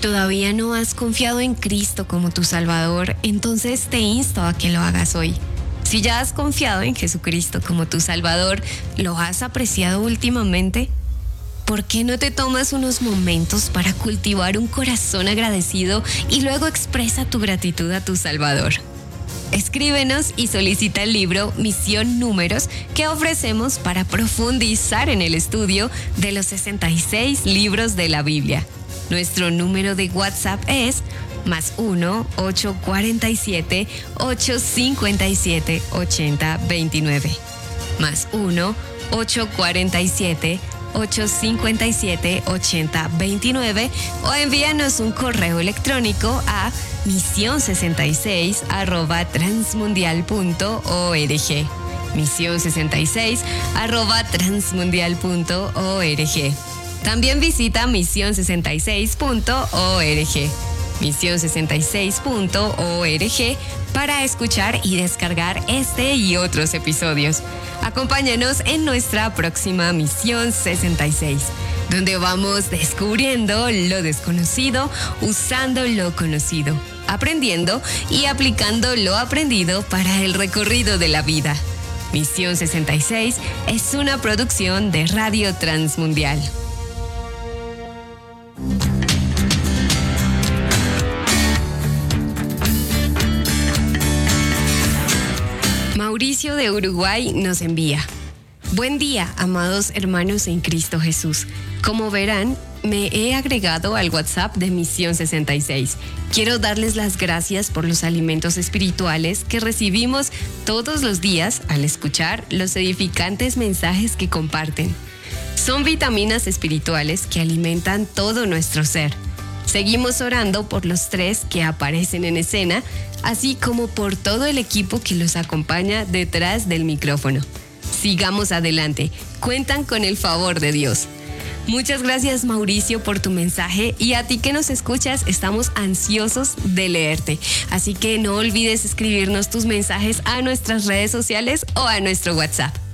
todavía no has confiado en Cristo como tu Salvador, entonces te insto a que lo hagas hoy. Si ya has confiado en Jesucristo como tu Salvador, ¿lo has apreciado últimamente? ¿Por qué no te tomas unos momentos para cultivar un corazón agradecido y luego expresa tu gratitud a tu Salvador? Escríbenos y solicita el libro Misión Números que ofrecemos para profundizar en el estudio de los 66 libros de la Biblia. Nuestro número de WhatsApp es +1 847 857 8029. +1 847 857 8029 o envíanos un correo electrónico a mision66@transmundial.org. mision66@transmundial.org. También visita mision66.org. mision66.org para escuchar y descargar este y otros episodios. Acompáñanos en nuestra próxima Misión 66, donde vamos descubriendo lo desconocido, usando lo conocido, aprendiendo y aplicando lo aprendido para el recorrido de la vida. Misión 66 es una producción de Radio Transmundial. Mauricio de Uruguay nos envía: Buen día, amados hermanos en Cristo Jesús. Como verán, me he agregado al WhatsApp de Misión 66. Quiero darles las gracias por los alimentos espirituales que recibimos todos los días al escuchar los edificantes mensajes que comparten. Son vitaminas espirituales que alimentan todo nuestro ser. Seguimos orando por los 3 que aparecen en escena, así como por todo el equipo que los acompaña detrás del micrófono. Sigamos adelante, cuentan con el favor de Dios. Muchas gracias, Mauricio, por tu mensaje, y a ti que nos escuchas, estamos ansiosos de leerte. Así que no olvides escribirnos tus mensajes a nuestras redes sociales o a nuestro WhatsApp.